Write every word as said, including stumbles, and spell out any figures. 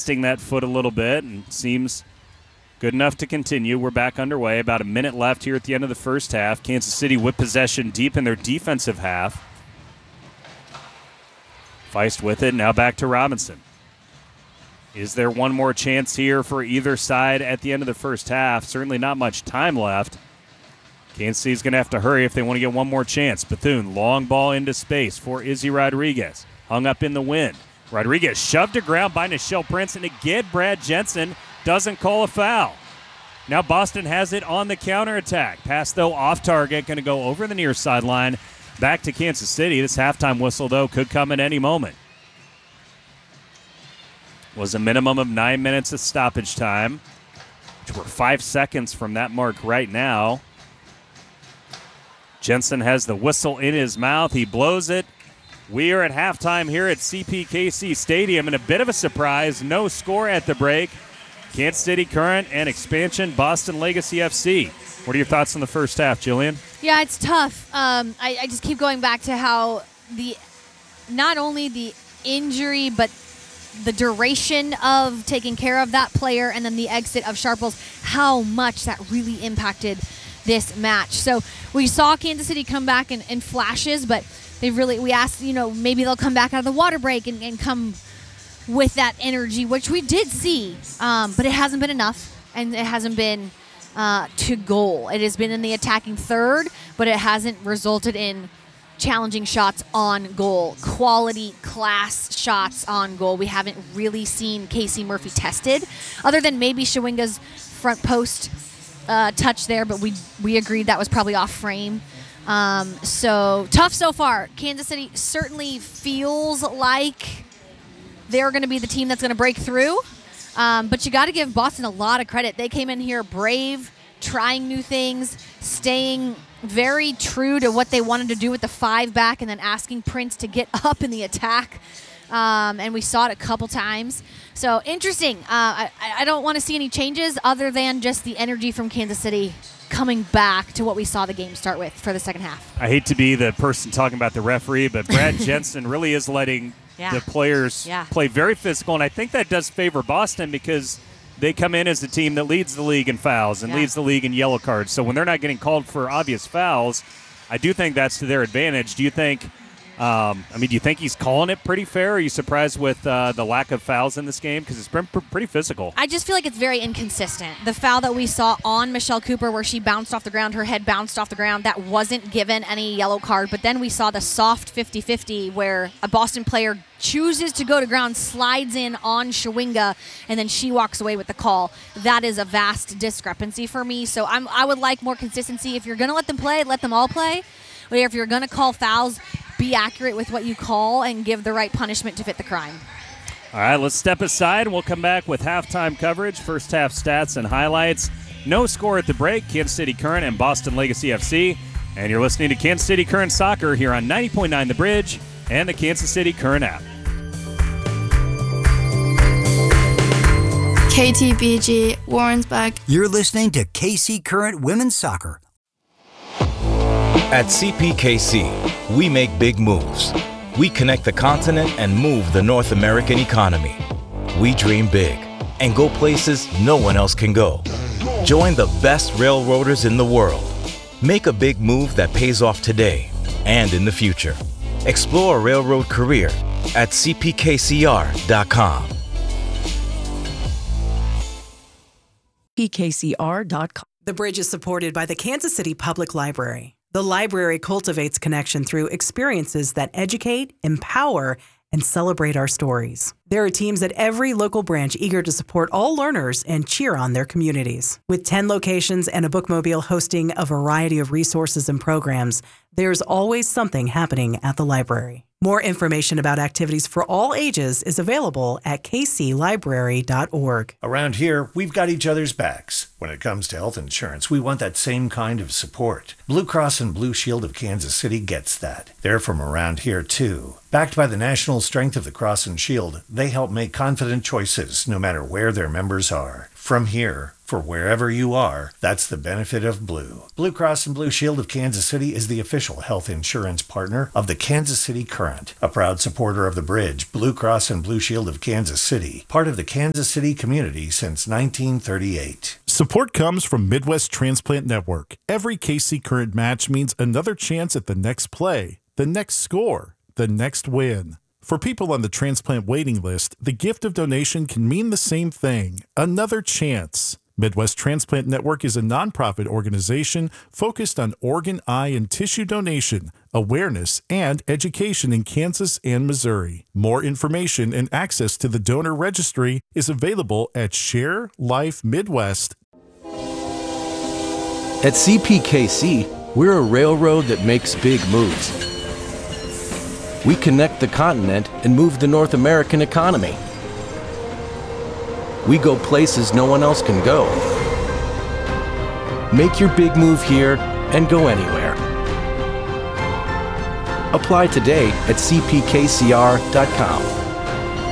testing that foot a little bit and seems good enough to continue. We're back underway. About a minute left here at the end of the first half. Kansas City with possession deep in their defensive half. Feist with it. Now back to Robinson. Is there one more chance here for either side at the end of the first half? Certainly not much time left. Kansas City's going to have to hurry if they want to get one more chance. Bethune, long ball into space for Izzy Rodriguez. Hung up in the wind. Rodriguez shoved to ground by Nichelle Prince, and again, Brad Jensen doesn't call a foul. Now Boston has it on the counterattack. Pass, though, off target, going to go over the near sideline. Back to Kansas City. This halftime whistle, though, could come at any moment. Was a minimum of nine minutes of stoppage time, which we're five seconds from that mark right now. Jensen has the whistle in his mouth. He blows it. We are at halftime here at C P K C Stadium, and a bit of a surprise. No score at the break. Kansas City Current and expansion Boston Legacy F C. What are your thoughts on the first half, Jillian? Yeah, it's tough. Um, I, I just keep going back to how the not only the injury, but the duration of taking care of that player and then the exit of Sharples, how much that really impacted this match. So we saw Kansas City come back in, in flashes, but they really, we asked, you know, maybe they'll come back out of the water break and, and come with that energy, which we did see, um, but it hasn't been enough, and it hasn't been uh, to goal. It has been in the attacking third, but it hasn't resulted in challenging shots on goal, quality, class shots on goal. We haven't really seen Casey Murphy tested, other than maybe Shawinga's front post uh, touch there, but we we agreed that was probably off frame. Um, so tough so far. Kansas City certainly feels like they're going to be the team that's going to break through, um, but you got to give Boston a lot of credit. They came in here brave, trying new things, staying very true to what they wanted to do with the five back, and then asking Prince to get up in the attack. Um, and we saw it a couple times. So interesting. Uh, I, I don't want to see any changes other than just the energy from Kansas City coming back to what we saw the game start with for the second half. I hate to be the person talking about the referee, but Brad Jensen really is letting yeah. the players yeah. play very physical, and I think that does favor Boston because they come in as the team that leads the league in fouls and yeah. leads the league in yellow cards. So when they're not getting called for obvious fouls, I do think that's to their advantage. Do you think Um, I mean, do you think he's calling it pretty fair? Are you surprised with uh, the lack of fouls in this game? Because it's been pr- pretty physical. I just feel like it's very inconsistent. The foul that we saw on Michelle Cooper where she bounced off the ground, her head bounced off the ground, that wasn't given any yellow card. But then we saw the soft fifty-fifty where a Boston player chooses to go to ground, slides in on Shawinga, and then she walks away with the call. That is a vast discrepancy for me. So I'm, I would like more consistency. If you're going to let them play, let them all play. But if you're going to call fouls, be accurate with what you call and give the right punishment to fit the crime. All right, let's step aside, and we'll come back with halftime coverage, first half stats and highlights. No score at the break, Kansas City Current and Boston Legacy F C. And you're listening to Kansas City Current Soccer here on ninety point nine The Bridge and the Kansas City Current app. K T B G, Warrensburg. You're listening to K C Current Women's Soccer. At C P K C, we make big moves. We connect the continent and move the North American economy. We dream big and go places no one else can go. Join the best railroaders in the world. Make a big move that pays off today and in the future. Explore a railroad career at c p k c r dot com. p k c r dot com. The Bridge is supported by the Kansas City Public Library. The library cultivates connection through experiences that educate, empower, and celebrate our stories. There are teams at every local branch eager to support all learners and cheer on their communities. With ten locations and a bookmobile hosting a variety of resources and programs, there's always something happening at the library. More information about activities for all ages is available at k c library dot org. Around here, we've got each other's backs. When it comes to health insurance, we want that same kind of support. Blue Cross and Blue Shield of Kansas City gets that. They're from around here, too. Backed by the national strength of the Cross and Shield, they help make confident choices no matter where their members are. From here, for For wherever you are, that's the benefit of Blue. Blue Cross and Blue Shield of Kansas City is the official health insurance partner of the Kansas City Current, a proud supporter of the Bridge. Blue Cross and Blue Shield of Kansas City, part of the Kansas City community since nineteen thirty-eight. Support comes from Midwest Transplant Network. Every K C Current match means another chance at the next play, the next score, the next win. For people on the transplant waiting list, the gift of donation can mean the same thing, another chance. Midwest Transplant Network is a nonprofit organization focused on organ, eye, and tissue donation, awareness, and education in Kansas and Missouri. More information and access to the donor registry is available at Share Life Midwest. At C P K C, we're a railroad that makes big moves. We connect the continent and move the North American economy. We go places no one else can go. Make your big move here and go anywhere. Apply today at c p k c r dot com.